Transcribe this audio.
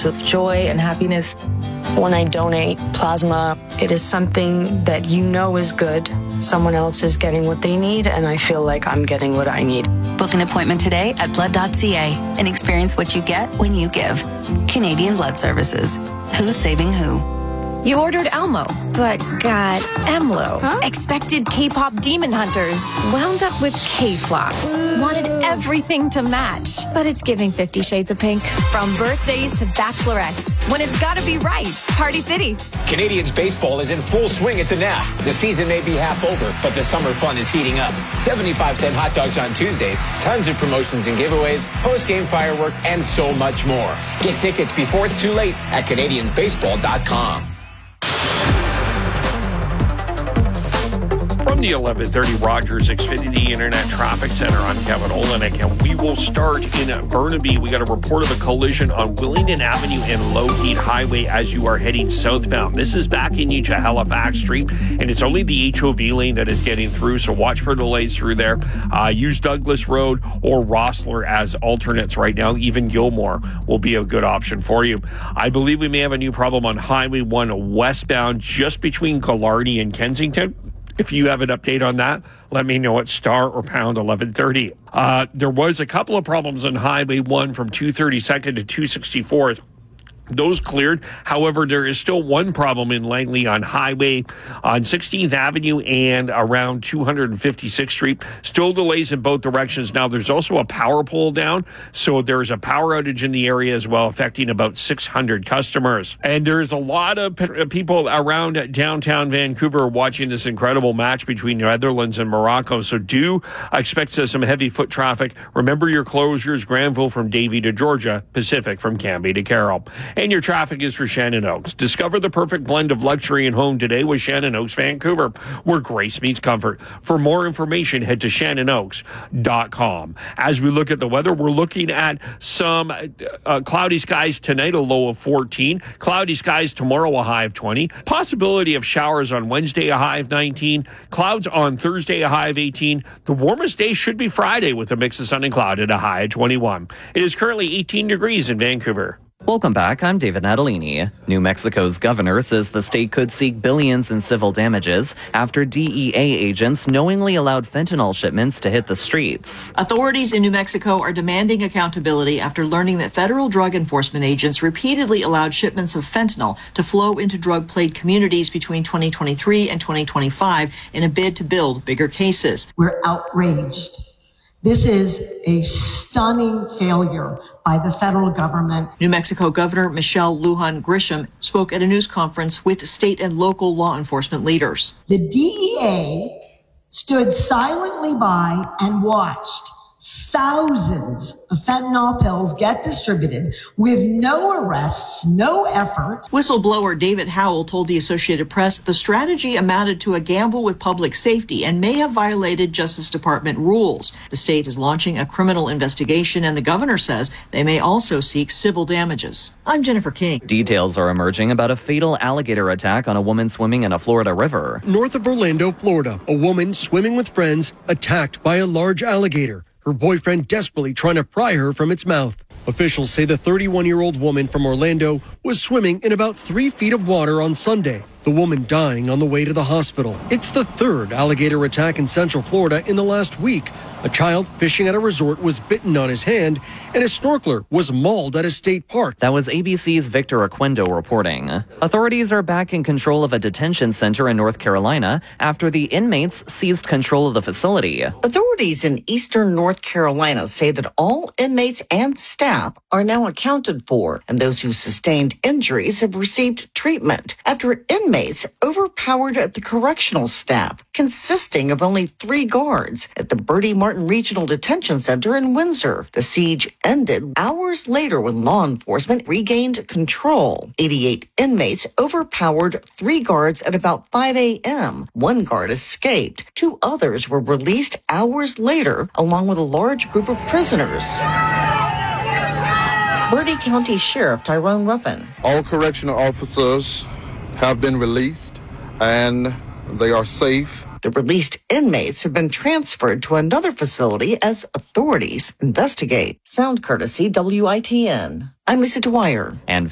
of joy and happiness. When I donate plasma, it is something that you know is good. Someone else is getting what they need, and I feel like I'm getting what I need. Book an appointment today at blood.ca and experience what you get when you give. Canadian Blood Services. Who's saving who? You ordered Elmo, but got Emlo. Huh? Expected K-pop demon hunters. Wound up with K-flops. Wanted everything to match. But it's giving 50 Shades of Pink. From birthdays to bachelorettes. When it's gotta be right. Party City. Canadians baseball is in full swing at the Nap. The season may be half over, but the summer fun is heating up. 75-cent hot dogs on Tuesdays, tons of promotions and giveaways, post-game fireworks, and so much more. Get tickets before it's too late at CanadiansBaseball.com. From the 1130 Rogers Xfinity Internet Traffic Center, I'm Kevin Olenek, and we will start in Burnaby. We got a report of a collision on Willingdon Avenue and Lougheed Highway as you are heading southbound. This is backing you to Halifax Street, and it's only the HOV lane that is getting through, so watch for delays through there. Use Douglas Road or Rossler as alternates right now. Even Gilmore will be a good option for you. I believe we may have a new problem on Highway 1 westbound just between Killarney and Kensington. If you have an update on that, let me know at star or pound 1130. There was a couple of problems on Highway 1 from 232nd to 264th. Those cleared. However, there is still one problem in Langley on 16th Avenue and around 256th Street. Still delays in both directions. Now, there's also a power pole down, so there's a power outage in the area as well, affecting about 600 customers. And there's a lot of people around downtown Vancouver watching this incredible match between Netherlands and Morocco, so do expect some heavy foot traffic. Remember your closures: Granville from Davie to Georgia, Pacific from Cambie to Carroll. And your traffic is for Shannon Oaks. Discover the perfect blend of luxury and home today with Shannon Oaks Vancouver, where grace meets comfort. For more information, head to shannonoaks.com. As we look at the weather, we're looking at some cloudy skies tonight, a low of 14. Cloudy skies tomorrow, a high of 20. Possibility of showers on Wednesday, a high of 19. Clouds on Thursday, a high of 18. The warmest day should be Friday with a mix of sun and cloud at a high of 21. It is currently 18 degrees in Vancouver. Welcome back. I'm David Natalini. New Mexico's governor says the state could seek billions in civil damages after DEA agents knowingly allowed fentanyl shipments to hit the streets. Authorities in New Mexico are demanding accountability after learning that federal drug enforcement agents repeatedly allowed shipments of fentanyl to flow into drug-plagued communities between 2023 and 2025 in a bid to build bigger cases. We're outraged. This is a stunning failure by the federal government. New Mexico Governor Michelle Lujan Grisham spoke at a news conference with state and local law enforcement leaders. The DEA stood silently by and watched thousands of fentanyl pills get distributed with no arrests, no effort. Whistleblower David Howell told the Associated Press the strategy amounted to a gamble with public safety and may have violated Justice Department rules. The state is launching a criminal investigation, and the governor says they may also seek civil damages. I'm Jennifer King. Details are emerging about a fatal alligator attack on a woman swimming in a Florida river. North of Orlando, Florida, a woman swimming with friends attacked by a large alligator. Her boyfriend desperately trying to pry her from its mouth. Officials say the 31-year-old woman from Orlando was swimming in about 3 feet of water on Sunday. The woman dying on the way to the hospital. It's the third alligator attack in Central Florida in the last week. A child fishing at a resort was bitten on his hand, and a snorkeler was mauled at a state park. That was ABC's Victor Aquendo reporting. Authorities are back in control of a detention center in North Carolina after the inmates seized control of the facility. Authorities in eastern North Carolina say that all inmates and staff are now accounted for, and those who sustained injuries have received treatment after inmates overpowered the correctional staff, consisting of only 3 guards at the Bertie Martin Regional Detention Center in Windsor. The siege ended hours later when law enforcement regained control. 88 inmates overpowered 3 guards at about 5 a.m. 1 guard escaped. 2 others were released hours later, along with a large group of prisoners. Bertie County Sheriff Tyrone Ruffin. All correctional officers have been released and they are safe. The released inmates have been transferred to another facility as authorities investigate. Sound courtesy WITN. I'm Lisa Dwyer. And